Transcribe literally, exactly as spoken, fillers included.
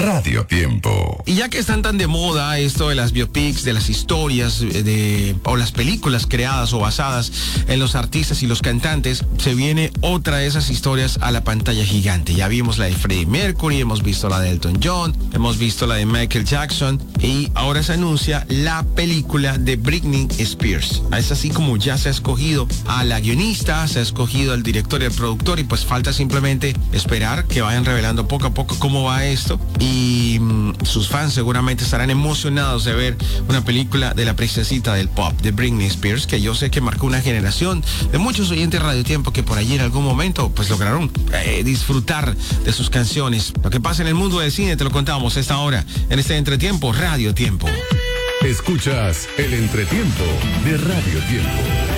Radio Tiempo. Y ya que están tan de moda esto de las biopics, de las historias de, o las películas creadas o basadas en los artistas y los cantantes, se viene otra de esas historias a la pantalla gigante. Ya vimos la de Freddie Mercury, hemos visto la de Elton John, hemos visto la de Michael Jackson y ahora se anuncia la película de Britney Spears. Es así como ya se ha escogido a la guionista, se ha escogido al director y al productor y pues falta simplemente esperar que vayan revelando poco a poco cómo va esto y mmm, sus fans seguramente estarán emocionados de ver una película de la princesita del pop, de Britney Spears, que yo sé que marcó una generación de muchos oyentes de Radio Tiempo que por allí en algún momento pues lograron eh, disfrutar de sus canciones. Lo que pasa en el mundo del cine te lo contamos a esta hora en este Entretiempo Radio Tiempo. Escuchas el Entretiempo de Radio Tiempo.